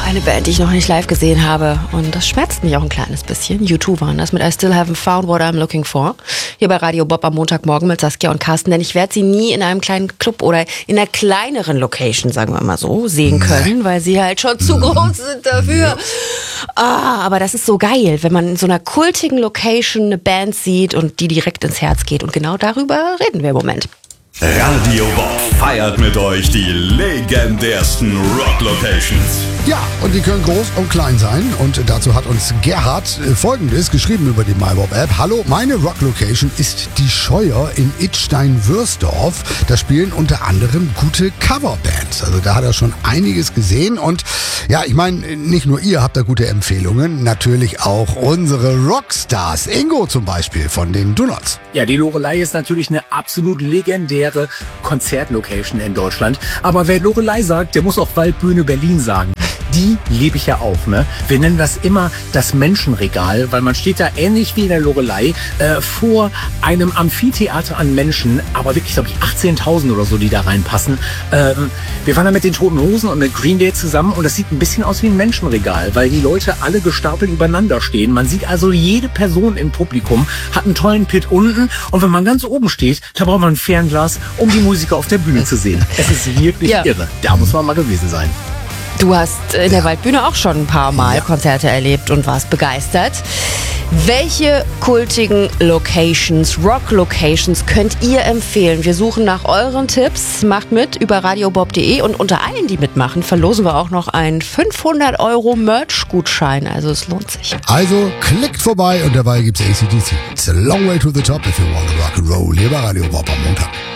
eine Band, die ich noch nicht live gesehen habe. Und das schmerzt mich auch ein kleines bisschen. U2 waren das mit I Still Haven't Found What I'm Looking For. Hier bei Radio Bob am Montagmorgen mit Saskia und Carsten. Denn ich werde sie nie in einem kleinen Club oder in einer kleineren Location, sagen wir mal so, sehen können, weil sie halt schon zu groß sind dafür. Aber das ist so geil, wenn man in so einer kultigen Location eine Band sieht und die direkt ins Herz geht. Und genau darüber reden wir im Moment. Radio Bob feiert mit euch die legendärsten Rock-Locations. Ja, und die können groß und klein sein. Und dazu hat uns Gerhard Folgendes geschrieben über die MyBob-App. Hallo, meine Rock-Location ist die Scheuer in Idstein-Würsdorf. Da spielen unter anderem gute Coverbands. Also da hat er schon einiges gesehen. Und ja, ich meine, nicht nur ihr habt da gute Empfehlungen, natürlich auch unsere Rockstars. Ingo zum Beispiel von den Donuts. Ja, die Loreley ist natürlich eine absolut legendäre Konzertlocation in Deutschland. Aber wer Loreley sagt, der muss auch Waldbühne Berlin sagen. Die lebe ich ja auch, ne? Wir nennen das immer das Menschenregal, weil man steht da ähnlich wie in der Loreley vor einem Amphitheater an Menschen, aber wirklich, glaube ich, 18.000 oder so, die da reinpassen. Wir waren da mit den Toten Hosen und mit Green Day zusammen und das sieht ein bisschen aus wie ein Menschenregal, weil die Leute alle gestapelt übereinander stehen. Man sieht also, jede Person im Publikum hat einen tollen Pit unten und wenn man ganz oben steht, da braucht man ein Fernglas, um die Musiker auf der Bühne zu sehen. Es ist wirklich irre. Da muss man mal gewesen sein. Du hast in der Waldbühne auch schon ein paar Mal Konzerte erlebt und warst begeistert. Welche kultigen Locations, Rock-Locations könnt ihr empfehlen? Wir suchen nach euren Tipps. Macht mit über radiobob.de und unter allen, die mitmachen, verlosen wir auch noch einen 500 € Merch-Gutschein. Also es lohnt sich. Also klickt vorbei und dabei gibt's AC/DC. It's a long way to the top if you want to rock and roll. Hier bei Radio Bob am Montag.